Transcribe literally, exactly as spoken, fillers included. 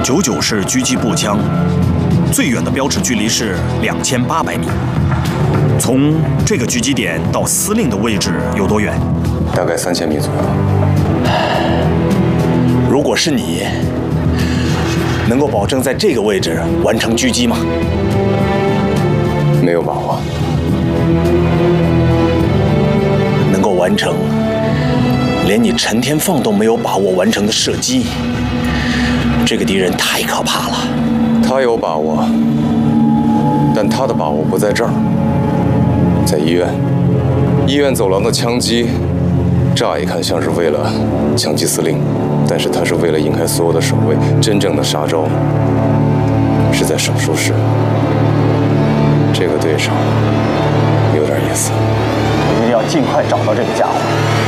九九式狙击步枪，最远的标尺距离是两千八百米。从这个狙击点到司令的位置有多远？ 大概三千米左右。 如果是你，能够保证在这个位置完成狙击吗？ 没有把握。 能够完成连你陈天放都没有把握完成的射击，这个敌人太可怕了。 他有把握，但他的把握不在这儿，在医院。医院走廊的枪击，乍一看像是为了枪击司令，但是他是为了引开所有的守卫。真正的杀招是在手术室。这个对手有点意思。 我一定要尽快找到这个家伙。